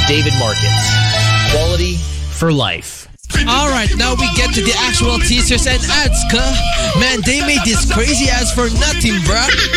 David Markets. Quality for life. Alright, now we get to the actual teasers and ads, ka? Man, they made this crazy ads for nothing, bruh.